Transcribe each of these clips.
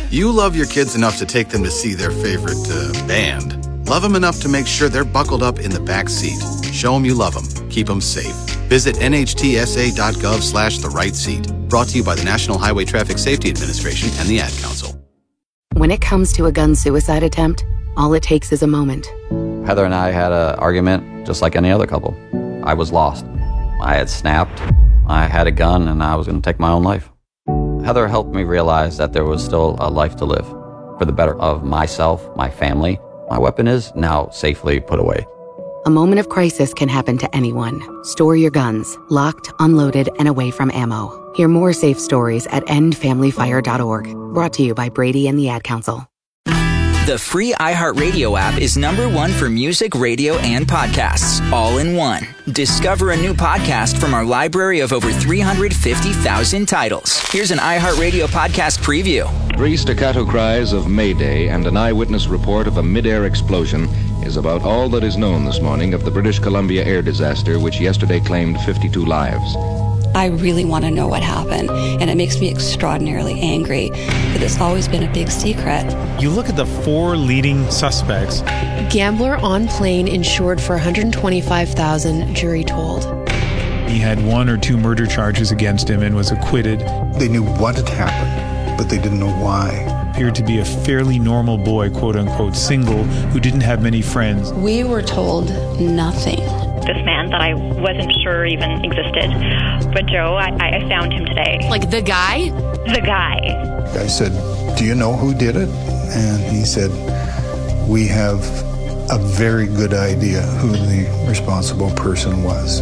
You love your kids enough to take them to see their favorite band. Love them enough to make sure they're buckled up in the back seat. Show them you love them. Keep them safe. Visit nhtsa.gov/the-right-seat. Brought to you by the National Highway Traffic Safety Administration and the Ad Council. When it comes to a gun suicide attempt, all it takes is a moment. Heather and I had an argument just like any other couple. I was lost. I had snapped. I had a gun and I was going to take my own life. Heather helped me realize that there was still a life to live for the better of myself, my family. My weapon is now safely put away. A moment of crisis can happen to anyone. Store your guns, locked, unloaded, and away from ammo. Hear more safe stories at endfamilyfire.org. Brought to you by Brady and the Ad Council. The free iHeartRadio app is #1 for music, radio, and podcasts, all in one. Discover a new podcast from our library of over 350,000 titles. Here's an iHeartRadio podcast preview. 3 staccato cries of Mayday and an eyewitness report of a mid-air explosion is about all that is known this morning of the British Columbia air disaster, which yesterday claimed 52 lives. I really want to know what happened, and it makes me extraordinarily angry that it's always been a big secret. You look at the 4 leading suspects. Gambler on plane insured for $125,000, jury told. He had 1 or 2 murder charges against him and was acquitted. They knew what had happened, but they didn't know why. Appeared to be a fairly normal boy, quote-unquote, single, who didn't have many friends. We were told nothing. This man that I wasn't sure even existed. But Joe, I found him today. Like the guy? The guy. I said, "Do you know who did it?" And he said, "We have a very good idea who the responsible person was."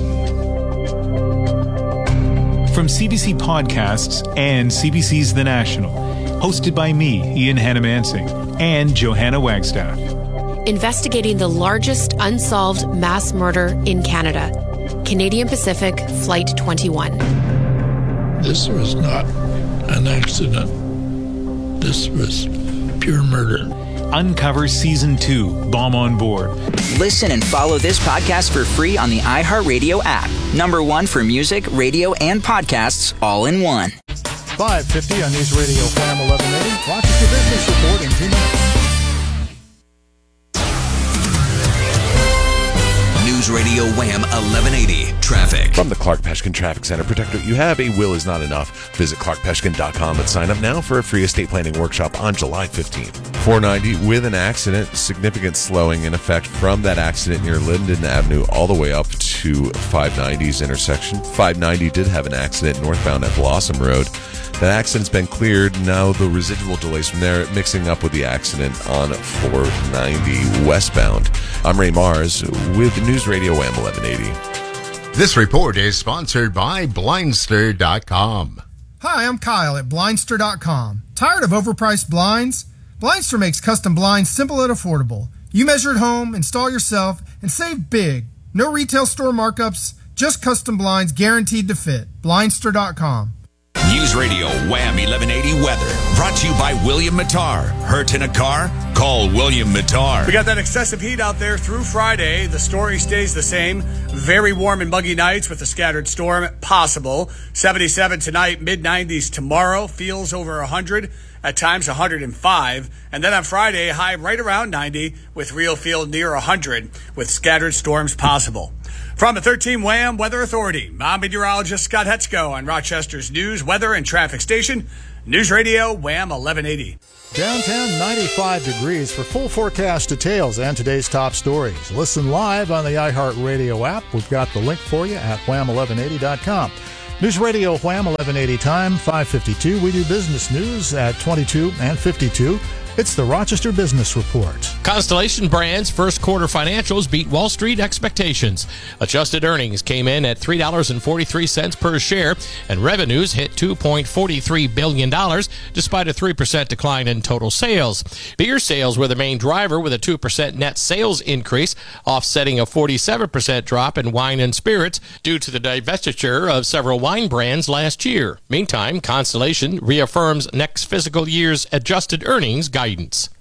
From CBC Podcasts and CBC's The National, hosted by me, Ian Hannamansing, and Johanna Wagstaff. Investigating the largest unsolved mass murder in Canada. Canadian Pacific Flight 21. This was not an accident. This was pure murder. Uncover Season 2, Bomb on Board. Listen and follow this podcast for free on the iHeartRadio app. #1 for music, radio, and podcasts, all in one. 5:50 on News Radio Wham 1180. Rochester Business Report in 2 minutes. News Radio Wham 1180 Traffic. From the Clark Peshkin Traffic Center, protect what you have. A will is not enough. Visit clarkpeshkin.com and sign up now for a free estate planning workshop on July 15th. 490 with an accident, significant slowing in effect from that accident near Linden Avenue all the way up to 590's intersection. 590 did have an accident northbound at Blossom Road. That accident's been cleared. Now the residual delays from there mixing up with the accident on 490 westbound. I'm Ray Mars with News Radio Wham 1180. This report is sponsored by Blindster.com. Hi, I'm Kyle at Blindster.com. Tired of overpriced blinds? Blindster makes custom blinds simple and affordable. You measure at home, install yourself, and save big. No retail store markups, just custom blinds guaranteed to fit. Blindster.com. News Radio Wham 1180 Weather. Brought to you by William Mattar. Hurt in a car? Call William Mattar. We got that excessive heat out there through Friday. The story stays the same. Very warm and muggy nights with a scattered storm possible. 77 tonight, mid-90s tomorrow. Feels over 100, at times 105. And then on Friday, high right around 90 with real feel near 100 with scattered storms possible. From the 13 Wham Weather Authority, I'm meteorologist Scott Hetzko on Rochester's news, weather, and traffic station, News Radio Wham 1180. Downtown 95 degrees for full forecast details and today's top stories. Listen live on the iHeartRadio app. We've got the link for you at wham1180.com. News Radio Wham 1180 time, 5:52. We do business news at 22 and 52. It's the Rochester Business Report. Constellation Brands' first quarter financials beat Wall Street expectations. Adjusted earnings came in at $3.43 per share, and revenues hit $2.43 billion, despite a 3% decline in total sales. Beer sales were the main driver, with a 2% net sales increase, offsetting a 47% drop in wine and spirits due to the divestiture of several wine brands last year. Meantime, Constellation reaffirms next fiscal year's adjusted earnings guidance.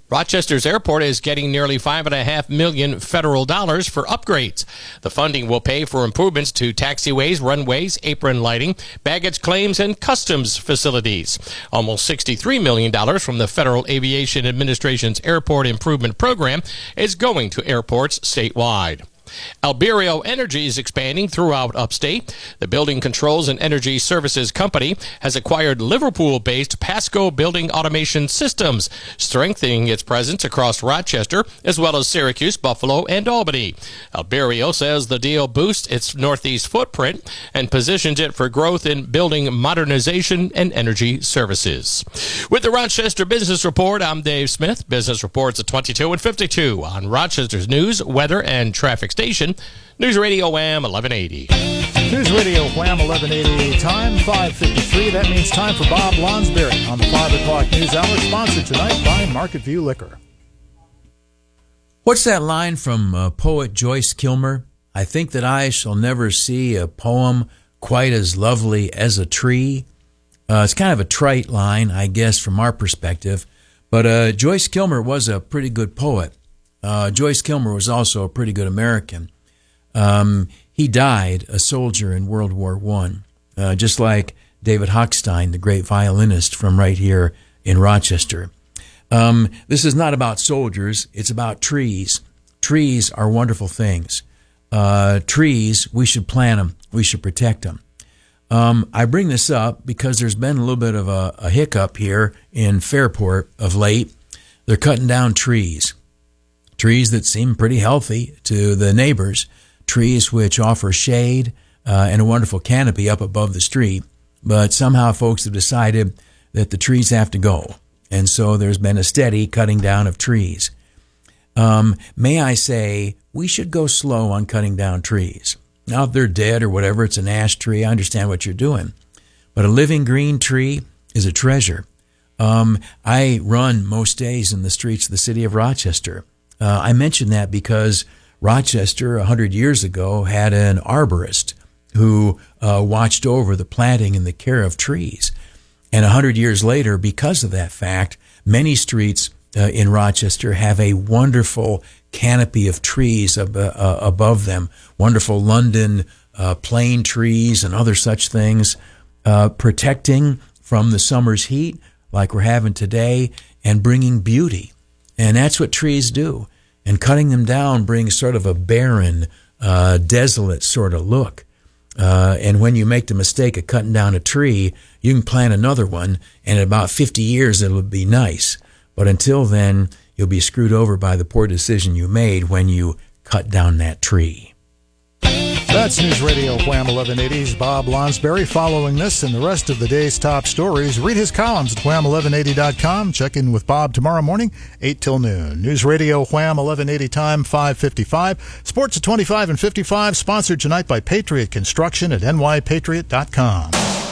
Rochester's airport is getting nearly $5.5 million federal dollars for upgrades. The funding will pay for improvements to taxiways, runways, apron lighting, baggage claims, and customs facilities. Almost $63 million from the Federal Aviation Administration's Airport Improvement Program is going to airports statewide. Alberio Energy is expanding throughout upstate. The Building Controls and Energy Services Company has acquired Liverpool-based Pasco Building Automation Systems, strengthening its presence across Rochester, as well as Syracuse, Buffalo, and Albany. Alberio says the deal boosts its northeast footprint and positions it for growth in building modernization and energy services. With the Rochester Business Report, I'm Dave Smith. Business Reports at 22 and 52 on Rochester's news, weather, and traffic station. News Radio Wham 1180. News Radio Wham 1180 time 5:53. That means time for Bob Lonsberry on the 5 o'clock news hour, sponsored tonight by Market View Liquor. What's that line from poet Joyce Kilmer? I think that I shall never see a poem quite as lovely as a tree. It's kind of a trite line, I guess, from our perspective. But Joyce Kilmer was a pretty good poet. Joyce Kilmer was also a pretty good American. He died a soldier in World War I, just like David Hochstein, the great violinist from right here in Rochester. This is not about soldiers, it's about trees. Trees are wonderful things. Trees, we should plant them, we should protect them. I bring this up because there's been a little bit of a hiccup here in Fairport of late. They're cutting down trees. Trees that seem pretty healthy to the neighbors, trees which offer shade and a wonderful canopy up above the street. But somehow folks have decided that the trees have to go. And so there's been a steady cutting down of trees. May I say, we should go slow on cutting down trees. Now, if they're dead or whatever, it's an ash tree, I understand what you're doing. But a living green tree is a treasure. I run most days in the streets of the city of Rochester. I mention that because Rochester, 100 years ago, had an arborist who watched over the planting and the care of trees. And 100 years later, because of that fact, many streets in Rochester have a wonderful canopy of trees above them, wonderful London plane trees and other such things, protecting from the summer's heat like we're having today and bringing beauty. And that's what trees do. And cutting them down brings sort of a barren, desolate sort of look. And when you make the mistake of cutting down a tree, you can plant another one, and in about 50 years it'll be nice. But until then, you'll be screwed over by the poor decision you made when you cut down that tree. That's News Radio Wham 1180's Bob Lonsberry. Following this and the rest of the day's top stories, read his columns at wham1180.com. Check in with Bob tomorrow morning, 8 till noon. News Radio Wham 1180 time, 5:55. Sports at 25 and 55, sponsored tonight by Patriot Construction at nypatriot.com.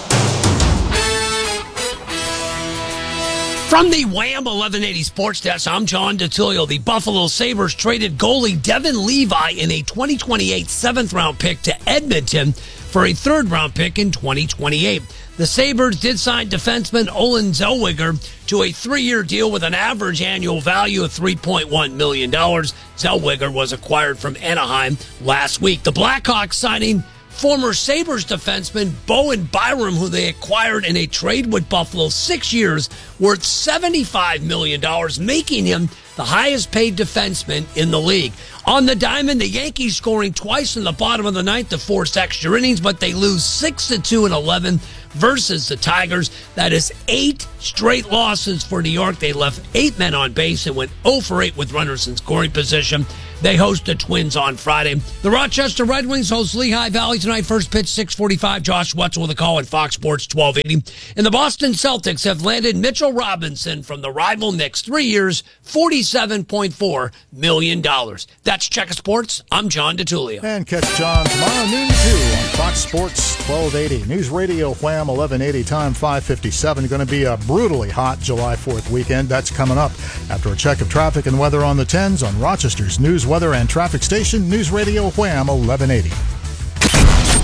From the Wham 1180 Sports Desk, I'm John DeTullio. The Buffalo Sabres traded goalie Devin Levi in a 2028 7th-round pick to Edmonton for a 3rd-round pick in 2028. The Sabres did sign defenseman Olen Zellweger to a 3-year deal with an average annual value of $3.1 million. Zellweger was acquired from Anaheim last week. The Blackhawks signing former Sabres defenseman Bowen Byram, who they acquired in a trade with Buffalo, 6 years, worth $75 million, making him the highest paid defenseman in the league. On the diamond, the Yankees scoring twice in the bottom of the ninth to force extra innings, but they lose 6-2 in 11 versus the Tigers. That is 8 straight losses for New York. They left 8 men on base and went 0 for 8 with runners in scoring position. They host the Twins on Friday. The Rochester Red Wings host Lehigh Valley tonight. First pitch, 6:45. Josh Wetzel with a call on Fox Sports 1280. And the Boston Celtics have landed Mitchell Robinson from the rival Knicks. 3 years, $47.4 million. That's Checker Sports. I'm John DeTullio. And catch John tomorrow noon 2 on Fox Sports 1280. News Radio Wham 1180 time, 5:57. Going to be a brutally hot July 4th weekend. That's coming up after a check of traffic and weather on the 10s on Rochester's news, weather, and traffic station, News Radio Wham 1180.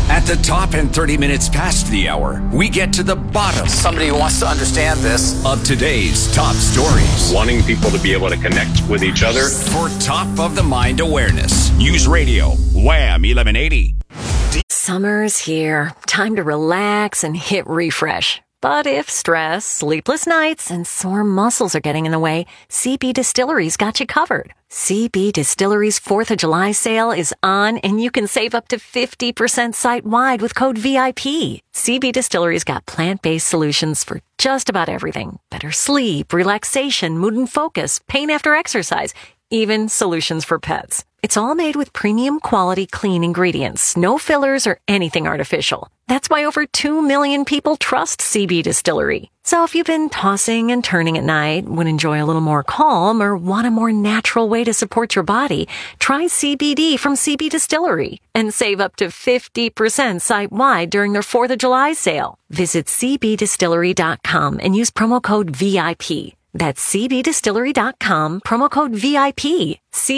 At the top and 30 minutes past the hour, we get to the bottom. Somebody wants to understand this. Of today's top stories. Wanting people to be able to connect with each other. For top of the mind awareness. News Radio, Wham 1180. Summer's here. Time to relax and hit refresh. But if stress, sleepless nights, and sore muscles are getting in the way, CB Distillery's got you covered. CB Distillery's 4th of July sale is on, and you can save up to 50% site-wide with code VIP. CB Distillery's got plant-based solutions for just about everything. Better sleep, relaxation, mood and focus, pain after exercise, even solutions for pets. It's all made with premium quality clean ingredients, no fillers or anything artificial. That's why over 2 million people trust CB Distillery. So if you've been tossing and turning at night, would enjoy a little more calm, or want a more natural way to support your body, try CBD from CB Distillery and save up to 50% site-wide during their 4th of July sale. Visit cbdistillery.com and use promo code VIP. That's cbdistillery.com, promo code VIP.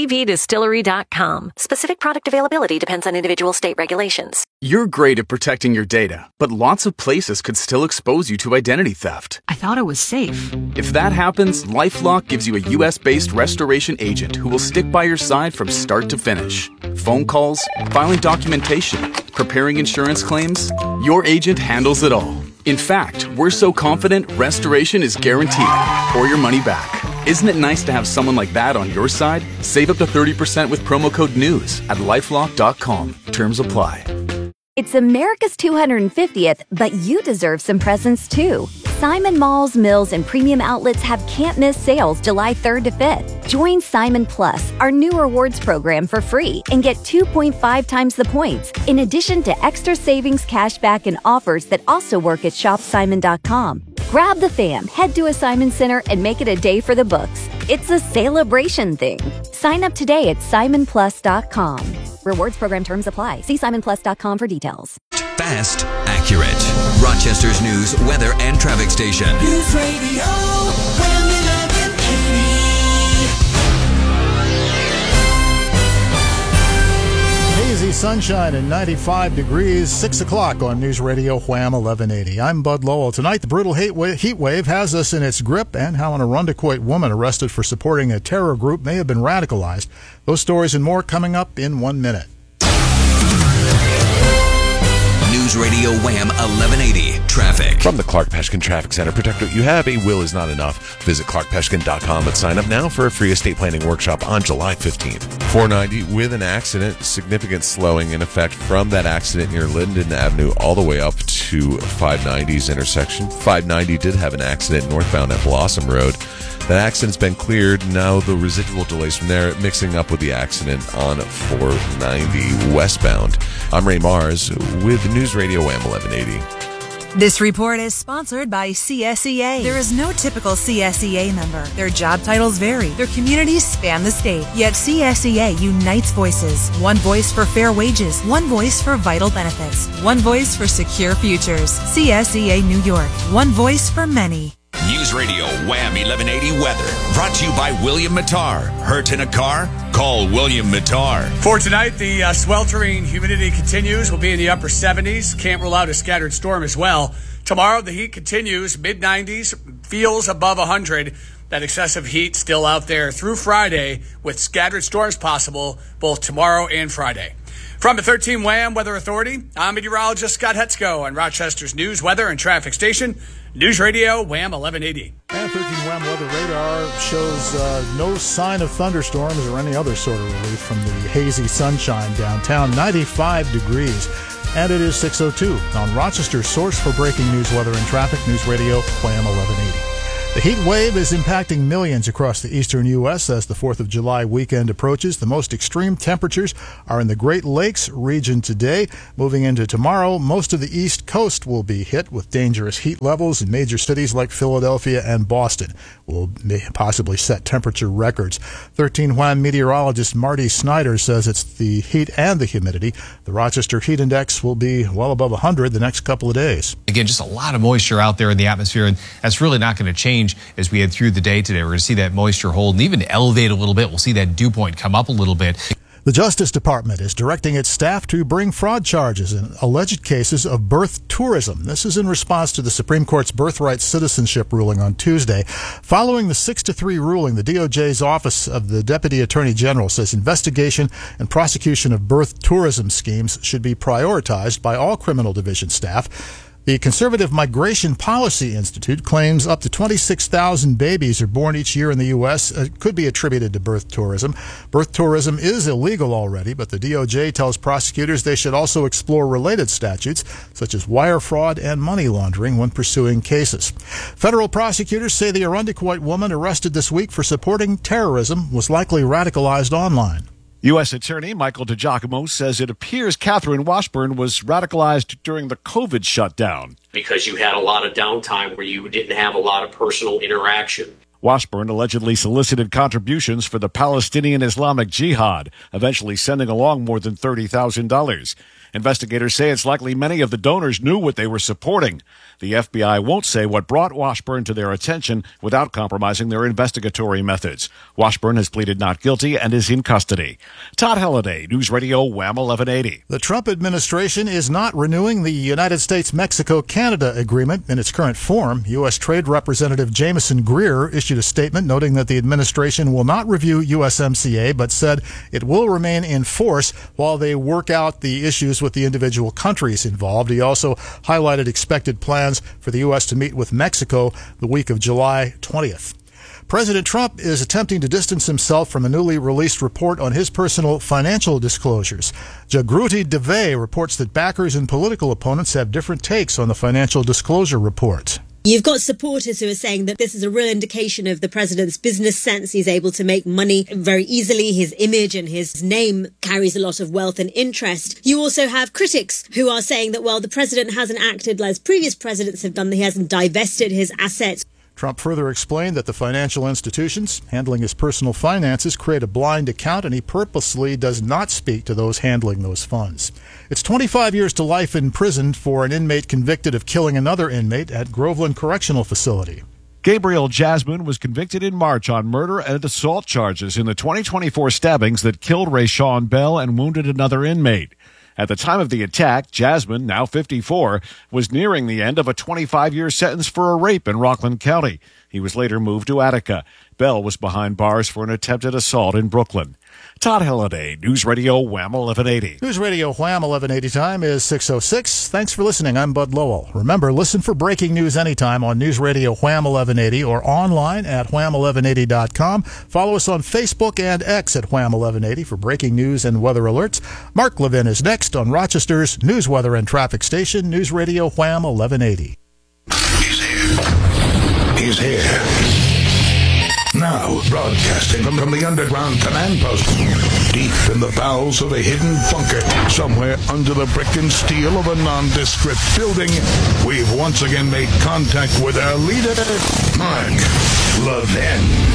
cbdistillery.com. Specific product availability depends on individual state regulations. You're great at protecting your data, but lots of places could still expose you to identity theft. I thought it was safe. If that happens, LifeLock gives you a U.S.-based restoration agent who will stick by your side from start to finish. Phone calls, filing documentation, preparing insurance claims, your agent handles it all. In fact, we're so confident restoration is guaranteed or your money back. Isn't it nice to have someone like that on your side? Save up to 30% with promo code NEWS at lifelock.com. Terms apply. It's America's 250th, but you deserve some presents too. Simon Malls, Mills, and Premium Outlets have can't-miss sales July 3rd to 5th. Join Simon Plus, our new rewards program, for free and get 2.5 times the points, in addition to extra savings, cashback, and offers that also work at shopsimon.com. Grab the fam, head to a Simon Center, and make it a day for the books. It's a celebration thing. Sign up today at simonplus.com. Rewards program terms apply. See simonplus.com for details. Fast, accurate. Rochester's news, weather, and traffic station. News Radio, Wham 1180. Hazy sunshine and 95 degrees, 6 o'clock on News Radio Wham 1180. I'm Bud Lowell. Tonight, the brutal heat wave has us in its grip, and how an Arundequoit woman arrested for supporting a terror group may have been radicalized. Those stories and more coming up in 1 minute. News Radio Wham 1180 traffic. From the Clark Peshkin Traffic Center, protect what you have. A will is not enough. Visit clarkpeshkin.com and sign up now for a free estate planning workshop on July 15th. 490 with an accident, significant slowing in effect from that accident near Linden Avenue all the way up to 590's intersection. 590 did have an accident northbound at Blossom Road. That accident's been cleared. Now the residual delays from there mixing up with the accident on 490 westbound. I'm Ray Mars with News Radio Wham 1180. This report is sponsored by CSEA. There is no typical CSEA member. Their job titles vary. Their communities span the state. Yet CSEA unites voices. One voice for fair wages. One voice for vital benefits. One voice for secure futures. CSEA New York. One voice for many. News Radio Wham 1180 weather. Brought to you by William Mattar. Hurt in a car? Call William Mattar. For tonight, the sweltering humidity continues. We'll be in the upper 70s. Can't rule out a scattered storm as well. Tomorrow, the heat continues. Mid-90s, feels above 100. That excessive heat still out there through Friday with scattered storms possible both tomorrow and Friday. From the 13 Wham Weather Authority, I'm meteorologist Scott Hetzko on Rochester's news, weather, and traffic station, News Radio Wham 1180. And 13 Wham Weather Radar shows no sign of thunderstorms or any other sort of relief from the hazy sunshine downtown. 95 degrees. And it is 6:02 on Rochester's source for breaking news, weather, and traffic, News Radio Wham 1180. The heat wave is impacting millions across the eastern U.S. as the 4th of July weekend approaches. The most extreme temperatures are in the Great Lakes region today. Moving into tomorrow, most of the East Coast will be hit with dangerous heat levels in major cities like Philadelphia and Boston. Will possibly set temperature records. 13 Wham meteorologist Marty Snyder says it's the heat and the humidity. The Rochester Heat Index will be well above 100 the next couple of days. Again, just a lot of moisture out there in the atmosphere, and that's really not going to change as we head through the day today. We're going to see that moisture hold and even elevate a little bit. We'll see that dew point come up a little bit. The Justice Department is directing its staff to bring fraud charges in alleged cases of birth tourism. This is in response to the Supreme Court's birthright citizenship ruling on Tuesday. Following the 6-3 ruling, the DOJ's Office of the Deputy Attorney General says investigation and prosecution of birth tourism schemes should be prioritized by all criminal division staff. The Conservative Migration Policy Institute claims up to 26,000 babies are born each year in the U.S. Could be attributed to birth tourism. Birth tourism is illegal already, but the DOJ tells prosecutors they should also explore related statutes, such as wire fraud and money laundering, when pursuing cases. Federal prosecutors say the Arundiquoit woman arrested this week for supporting terrorism was likely radicalized online. U.S. Attorney Michael DiGiacomo says it appears Catherine Washburn was radicalized during the COVID shutdown. Because you had a lot of downtime where you didn't have a lot of personal interaction. Washburn allegedly solicited contributions for the Palestinian Islamic Jihad, eventually sending along more than $30,000. Investigators say it's likely many of the donors knew what they were supporting. The FBI won't say what brought Washburn to their attention without compromising their investigatory methods. Washburn has pleaded not guilty and is in custody. Todd Halliday, News Radio Wham 1180. The Trump administration is not renewing the United States-Mexico-Canada agreement in its current form. U.S. Trade Representative Jameson Greer issued a statement noting that the administration will not review USMCA, but said it will remain in force while they work out the issues with the individual countries involved. He also highlighted expected plans for the U.S. to meet with Mexico the week of July 20th. President Trump is attempting to distance himself from a newly released report on his personal financial disclosures. Jagruti Dave reports that backers and political opponents have different takes on the financial disclosure report. You've got supporters who are saying that this is a real indication of the president's business sense. He's able to make money very easily. His image and his name carries a lot of wealth and interest. You also have critics who are saying that, well, the president hasn't acted as previous presidents have done. He hasn't divested his assets. Trump further explained that the financial institutions handling his personal finances create a blind account, and he purposely does not speak to those handling those funds. It's 25 years to life in prison for an inmate convicted of killing another inmate at Groveland Correctional Facility. Gabriel Jasmine was convicted in March on murder and assault charges in the 2024 stabbings that killed Rayshawn Bell and wounded another inmate. At the time of the attack, Jasmine, now 54, was nearing the end of a 25-year sentence for a rape in Rockland County. He was later moved to Attica. Bell was behind bars for an attempted assault in Brooklyn. Todd Halliday, News Radio Wham 1180. News Radio Wham 1180 time is 6:06. Thanks for listening. I'm Bud Lowell. Remember, listen for breaking news anytime on News Radio Wham 1180 or online at wham1180.com. Follow us on Facebook and X at Wham 1180 for breaking news and weather alerts. Mark Levin is next on Rochester's News, Weather, and Traffic Station, News Radio Wham 1180. He's here. Now, broadcasting from the underground command post, deep in the bowels of a hidden bunker, somewhere under the brick and steel of a nondescript building, we've once again made contact with our leader, Mark Levin.